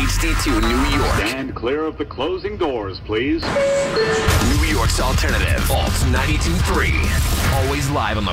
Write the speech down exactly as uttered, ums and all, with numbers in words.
H D two New York. Stand clear of the closing doors, please. New York's alternative. Alt ninety-two point three. Always live on the